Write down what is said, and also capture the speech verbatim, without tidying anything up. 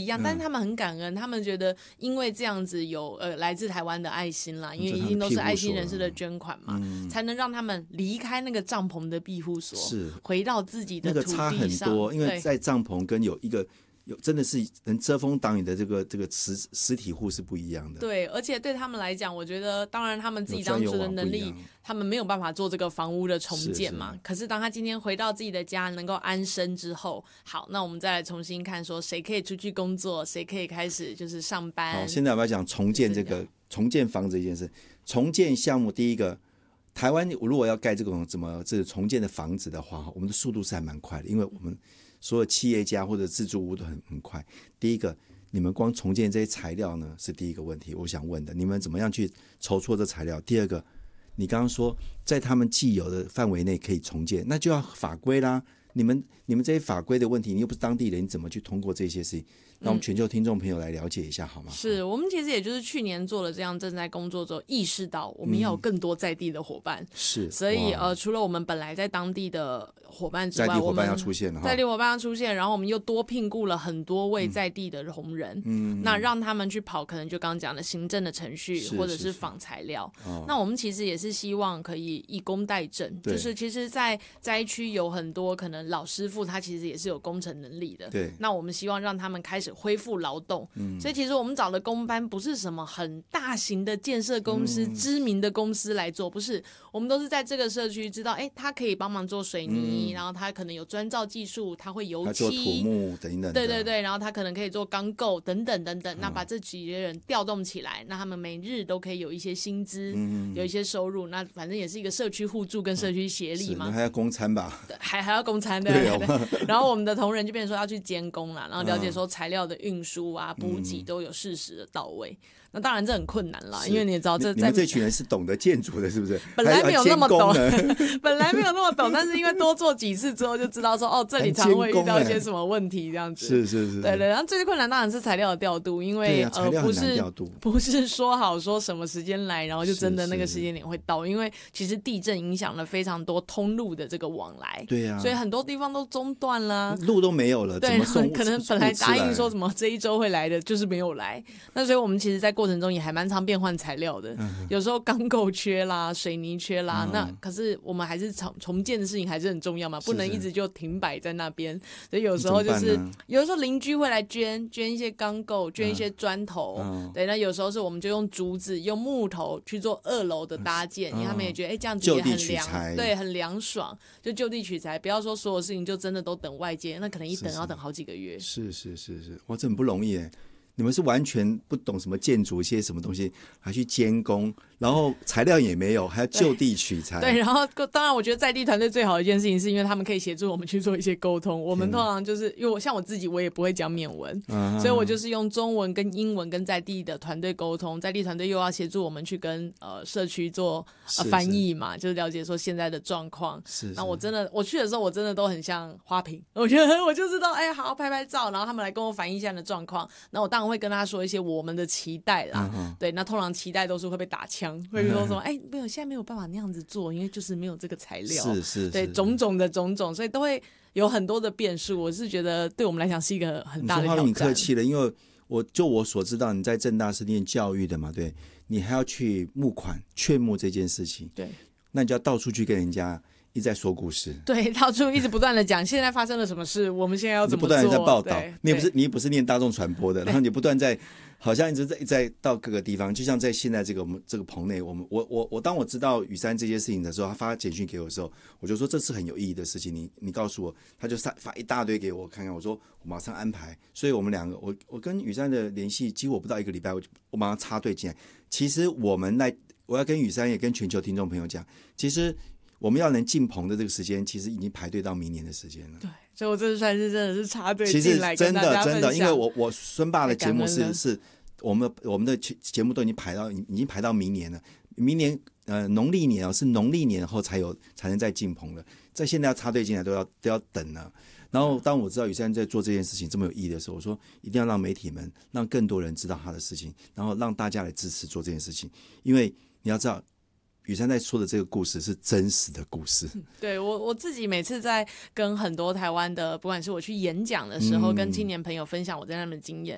样，嗯、但是他们很感恩，他们觉得因为这样子有呃来自台湾的爱心啦，因为一定都是爱心人士的捐款嘛，嗯、才能让他们离开那个帐篷的庇护所，是回到自己的土地上。 那个差很多，因为在帐篷跟有一个。有真的是能遮风挡雨的这个这个实实体户是不一样的。 对，而且对他们来讲，我觉得当然他们自己当时的能力，他们没有办法做这个房屋的重建嘛。是是，可是当他今天回到自己的家，能够安身之后，好，那我们再来重新看说谁可以出去工作，谁可以开始就是上班。 好，现在我们要讲重建这个重建房子这件事。重建项目第一个，台湾如果要盖这种怎么这个重建的房子的话，我们的速度是还蛮快的，因为我们。所有企业家或者自住屋都很很快。第一个，你们光重建这些材料呢是第一个问题，我想问的，你们怎么样去筹措这材料？第二个，你刚刚说在他们既有的范围内可以重建，那就要法规啦。你们你们这些法规的问题，你又不是当地人，你怎么去通过这些事情？让我们全球听众朋友来了解一下好吗？ 是我们其实也就是去年做了这样正在工作之后，意识到我们要有更多在地的伙伴。嗯、是，所以呃，除了我们本来在当地的伙伴之外， 在地伙伴要出现了， 在地伙伴要出现，然后我们又多聘雇了很多位在地的同仁，嗯，那让他们去跑，可能就刚刚讲的行政的程序，或者是仿材料。哦、那我们其实也是希望可以以工代赈，就是其实，在灾区有很多可能老师傅，他其实也是有工程能力的。对，那我们希望让他们开始恢复劳动，嗯、所以其实我们找的工班不是什么很大型的建设公司、嗯、知名的公司来做，不是，我们都是在这个社区知道，哎，他可以帮忙做水泥，嗯、然后他可能有砖造技术，他会油漆，他做土木等等， 对对对，然后他可能可以做钢构等等等等，嗯、那把这几个人调动起来，那他们每日都可以有一些薪资，嗯、有一些收入，那反正也是一个社区互助跟社区协力嘛， 嗯、还要供餐吧， 还还要供餐的，对对对，然后我们的同仁就变成说要去监工啦，然后了解说材料的运输啊、补给都有适时的到位。那当然这很困难啦，因为你也知道这你们这群人是懂得建筑的，是不是？ 本来没有那么懂，本来没有那么懂，但是因为多做几次之后就知道说，哦，这里常会遇到一些什么问题，这样子。 是是是。 对对，然后最困难当然是材料的调度，因为、 啊、呃不是不是说好说什么时间来，然后就真的那个时间点会到，因为其实地震影响了非常多通路的这个往来。对啊。所以很多地方都中断了， 路都没有了， 对， 怎么送可能本来答应说什么这一周会来的，就是没有来。那所以我们其实，在过程中也还蛮常变换材料的，嗯、有时候钢构缺啦，水泥缺啦，嗯、那可是我们还是重重建的事情还是很重要嘛，不能一直就停摆在那边。所以有时候就是，有的时候邻居会来捐捐一些钢构，捐一些砖头，嗯、对，那有时候是我们就用竹子、用木头去做二楼的搭建，嗯、因为他们也觉得，哎，这样子也很凉，对，很凉爽，就就地取材，不要说所有事情就真的都等外界，那可能一等要等好几个月。 是是是是，哇，这很不容易耶。你们是完全不懂什么建筑一些什么东西，还去监工，然后材料也没有，还要就地取材。 对，对，然后当然我觉得在地团队最好的一件事情是因为他们可以协助我们去做一些沟通。我们通常就是因为我像我自己我也不会讲缅文，嗯、所以我就是用中文跟英文跟在地的团队沟通，在地团队又要协助我们去跟呃社区做、呃、翻译嘛，就是了解说现在的状况。是是，那我真的我去的时候我真的都很像花瓶，我觉得我就知道哎，好好拍拍照，然后他们来跟我反映一下的状况，然后我当然会跟他说一些我们的期待啦，嗯、对，那通常期待都是会被打枪，会说什么哎，没有，现在没有办法那样子做，因为就是没有这个材料， 是是， 对，种种的种种，所以都会有很多的变数。我是觉得对我们来讲是一个很大的挑战。 你客气了，因为我就我所知道，你在政大是念教育的嘛，对，你还要去募款劝募这件事情，对，那你就要到处去跟人家。一直在说故事， 对，到处一直不断的讲现在发生了什么事，我们现在要怎么做， 不断的在报道。你也不是你也不是念大众传播的，然后你不断在好像一直在一直在到各个地方，就像在现在这个我们这个棚内，我们我我我当我知道雨山这些事情的时候，他发简讯给我的时候，我就说这是很有意义的事情，你你告诉我，他就发一大堆给我看看，我说我马上安排。所以我们两个，我我跟雨山的联系几乎我不到一个礼拜，我我马上插队进来。其实我们来，我要跟雨山也跟全球听众朋友讲，其实。我们要能进棚的这个时间，其实已经排队到明年的时间了。 对，所以我这算是真的是插队进来跟大家分享。其实真的真的，因为我我孙爸的节目是是我们我们的节目都已经排到已经排到明年了，明年呃农历年哦是农历年后才有才能再进棚了，在现在要插队进来都要都要等了。然后当我知道雨山在做这件事情这么有意义的时候，我说一定要让媒体们让更多人知道他的事情，然后让大家来支持做这件事情，因为你要知道。雨山在说的这个故事是真实的故事。 对，我我自己每次在跟很多台湾的，不管是我去演讲的时候，嗯、跟青年朋友分享我在那边的经验，